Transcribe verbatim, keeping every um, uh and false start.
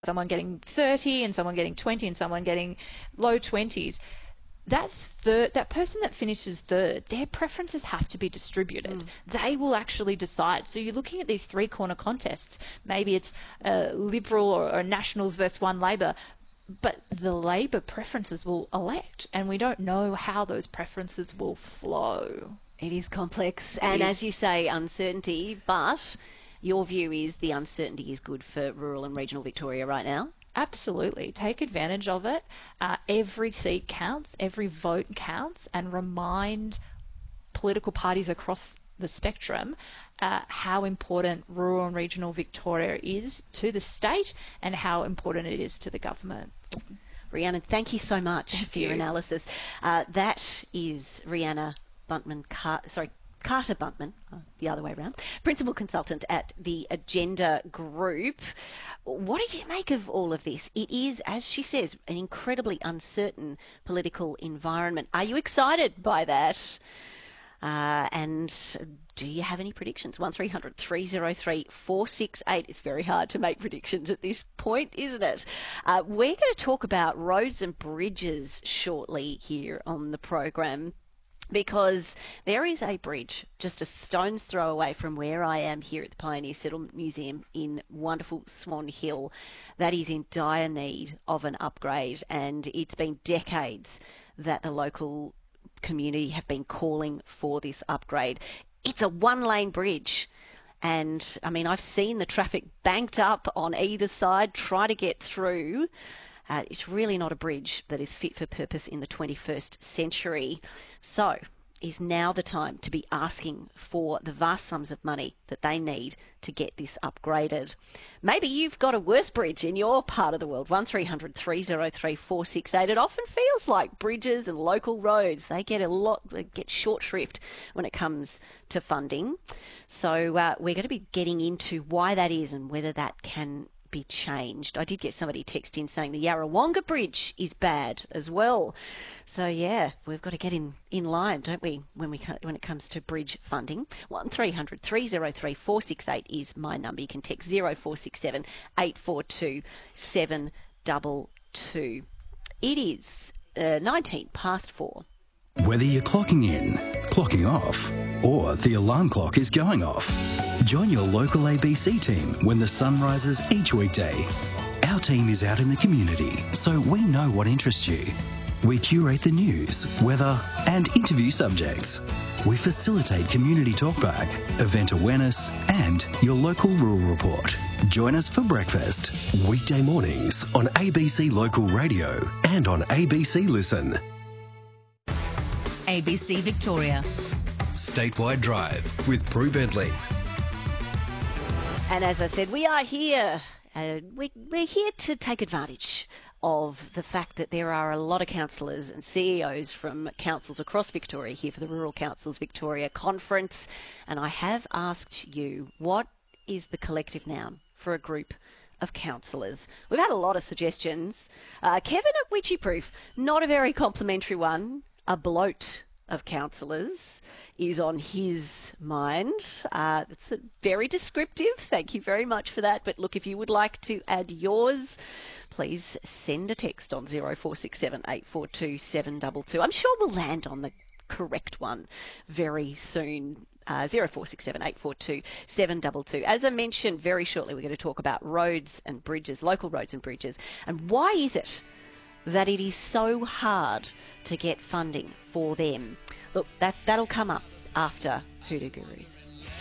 someone getting thirty and someone getting twenty and someone getting low twenties. That third, that person that finishes third, their preferences have to be distributed. Mm. They will actually decide. So you're looking at these three corner contests. Maybe it's a Liberal or, or Nationals versus one Labor, but the Labor preferences will elect, and we don't know how those preferences will flow. It is complex, it and is. As you say, uncertainty, but your view is the uncertainty is good for rural and regional Victoria right now? Absolutely. Take advantage of it. Uh, every seat counts, every vote counts, and remind political parties across the spectrum uh, how important rural and regional Victoria is to the state and how important it is to the government. Rhiannon, thank you so much thank for you. your analysis. Uh, that is Rhiannon Buntman, Car- sorry, Carter Buntman, oh, the other way around, Principal Consultant at the Agenda Group. What do you make of all of this? It is, as she says, an incredibly uncertain political environment. Are you excited by that? Uh, and do you have any predictions? one three hundred three oh three four six eight. It's very hard to make predictions at this point, isn't it? Uh, we're going to talk about roads and bridges shortly here on the program, because there is a bridge just a stone's throw away from where I am here at the Pioneer Settlement Museum in wonderful Swan Hill that is in dire need of an upgrade, and it's been decades that the local community have been calling for this upgrade. It's a one-lane bridge, and I mean, I've seen the traffic banked up on either side try to get through. Uh, it's really not a bridge that is fit for purpose in the twenty-first century. So is now the time to be asking for the vast sums of money that they need to get this upgraded. Maybe you've got a worse bridge in your part of the world. one three hundred three oh three four six eight. It often feels like bridges and local roads, they get a lot, they get short shrift when it comes to funding. So uh, we're going to be getting into why that is and whether that can be changed. I did get somebody text in saying the Yarrawonga Bridge is bad as well. So yeah, we've got to get in, in line, don't we, when we when it comes to bridge funding. one three hundred three oh three four six eight is my number. You can text zero four six seven eight four two seven two two. It is uh, nineteen past four. Whether you're clocking in, clocking off, or the alarm clock is going off, join your local A B C team when the sun rises each weekday. Our team is out in the community, so we know what interests you. We curate the news, weather, and interview subjects. We facilitate community talkback, event awareness, and your local rural report. Join us for breakfast. Weekday mornings on A B C Local Radio and on A B C Listen. A B C Victoria. Statewide Drive with Prue Bentley. And as I said, we are here. Uh, we, we're here to take advantage of the fact that there are a lot of councillors and C E Os from councils across Victoria here for the Rural Councils Victoria Conference. And I have asked you, what is the collective noun for a group of councillors? We've had a lot of suggestions. Uh, Kevin at Witchy Proof, not a very complimentary one. A bloat of councillors is on his mind. Uh, it's very descriptive. Thank you very much for that. But look, if you would like to add yours, please send a text on zero four six seven eight four two seven two two. I'm sure we'll land on the correct one very soon. Uh, zero four six seven eight four two seven two two. As I mentioned, very shortly we're going to talk about roads and bridges, local roads and bridges, and why is it that it is so hard to get funding for them. Look, that, that'll come up after Hoodoo Gurus.